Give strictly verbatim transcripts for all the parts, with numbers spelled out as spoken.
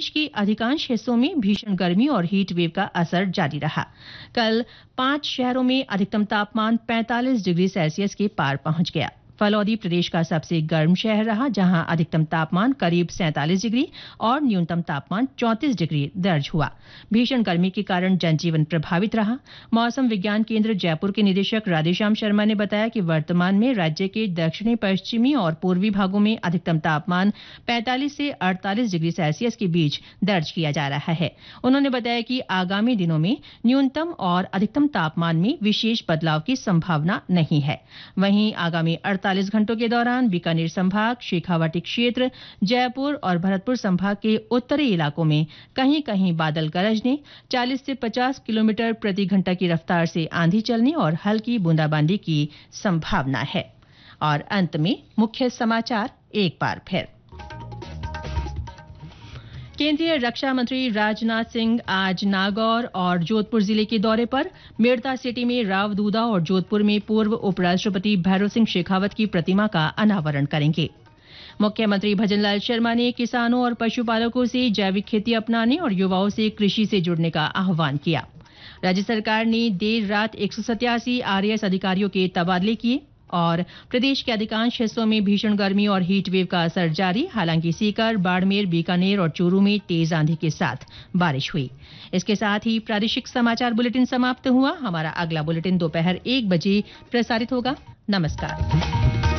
प्रदेश के अधिकांश हिस्सों में भीषण गर्मी और हीट वेव का असर जारी रहा। कल पांच शहरों में अधिकतम तापमान पैंतालीस डिग्री सेल्सियस के पार पहुंच गया। फलौदी प्रदेश का सबसे गर्म शहर रहा, जहां अधिकतम तापमान करीब सैंतालीस डिग्री और न्यूनतम तापमान चौंतीस डिग्री दर्ज हुआ। भीषण गर्मी के कारण जनजीवन प्रभावित रहा। मौसम विज्ञान केंद्र जयपुर के निदेशक राधेश्याम शर्मा ने बताया कि वर्तमान में राज्य के दक्षिणी पश्चिमी और पूर्वी भागों में अधिकतम तापमान पैंतालीस से अड़तालीस डिग्री सेल्सियस के बीच दर्ज किया जा रहा है। उन्होंने बताया कि आगामी दिनों में न्यूनतम और अधिकतम तापमान में विशेष बदलाव की संभावना नहीं है। वहीं आगामी अड़तालीस घंटों के दौरान बीकानेर संभाग, शेखावाटी क्षेत्र, जयपुर और भरतपुर संभाग के उत्तरी इलाकों में कहीं कहीं बादल गरजने, चालीस से पचास किलोमीटर प्रति घंटा की रफ्तार से आंधी चलने और हल्की बूंदाबांदी की संभावना है। और अंत में मुख्य समाचार एक बार फिर। केंद्रीय रक्षा मंत्री राजनाथ सिंह आज नागौर और जोधपुर जिले के दौरे पर मेड़ता सिटी में राव दूदा और जोधपुर में पूर्व उपराष्ट्रपति भैरों सिंह शेखावत की प्रतिमा का अनावरण करेंगे। मुख्यमंत्री भजनलाल शर्मा ने किसानों और पशुपालकों से जैविक खेती अपनाने और युवाओं से कृषि से जुड़ने का आह्वान किया। राज्य सरकार ने देर रात एक सौ सत्यासी आरएएस अधिकारियों के तबादले किए और प्रदेश के अधिकांश हिस्सों में भीषण गर्मी और हीट वेव का असर जारी। हालांकि सीकर, बाड़मेर, बीकानेर और चूरू में तेज आंधी के साथ बारिश हुई। इसके साथ ही प्रादेशिक समाचार बुलेटिन समाप्त हुआ। हमारा अगला बुलेटिन दोपहर एक बजे प्रसारित होगा। नमस्कार।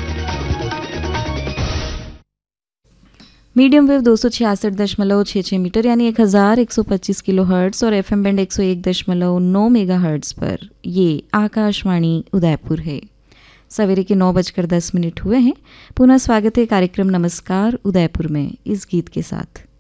मीडियम वेव दो सौ छियासठ दशमलव छः छः मीटर यानी एक हज़ार एक सौ पच्चीस किलो हर्ट्स और एफएम बैंड एक सौ एक दशमलव नौ मेगा हर्ट्स पर ये आकाशवाणी उदयपुर है। सवेरे के नौ बजकर दस मिनट हुए हैं। पुनः स्वागत है कार्यक्रम नमस्कार उदयपुर में इस गीत के साथ।